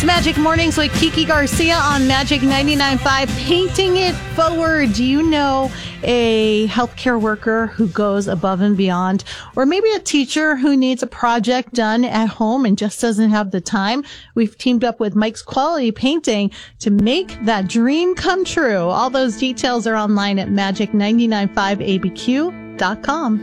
It's Magic Mornings with Kiki Garcia on Magic 99.5, painting it forward. Do you know a healthcare worker who goes above and beyond? Or maybe a teacher who needs a project done at home and just doesn't have the time? We've teamed up with Mike's Quality Painting to make that dream come true. All those details are online at magic995abq.com.